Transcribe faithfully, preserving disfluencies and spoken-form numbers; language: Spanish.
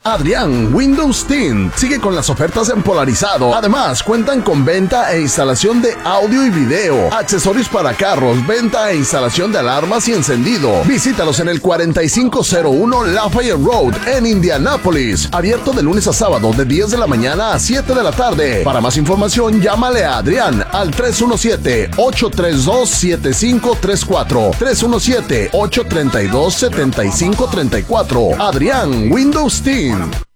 Adrián Windows Tint sigue con las ofertas en Polarizado. Además, cuentan con venta e instalación de audio y video, accesorios para carros, venta e instalación de alarmas y encendido. Visítalos en el cuarenta y cinco cero uno Lafayette Road en Indianápolis. Abierto de lunes a sábado de diez de la mañana a siete de la tarde. Para más información, llámale a Adrián al tres uno siete, ocho tres dos, siete cinco tres cuatro. tres uno siete, ocho tres dos, siete cinco tres cuatro. Adrián Windows Team.